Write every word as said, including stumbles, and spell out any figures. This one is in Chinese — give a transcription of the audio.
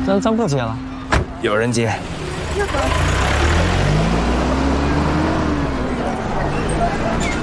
那咱不接了， 有人接。 这个。